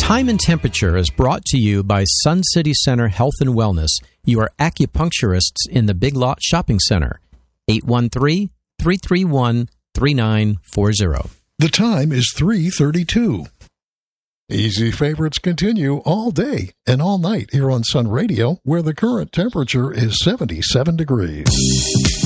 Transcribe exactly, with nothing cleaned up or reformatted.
Time and Temperature is brought to you by Sun City Center Health and Wellness, your acupuncturists in the Big Lot Shopping Center. eight one three, three three one, three nine four zero. The time is three thirty-two. Easy favorites continue all day and all night here on Sun Radio, where the current temperature is seventy-seven degrees.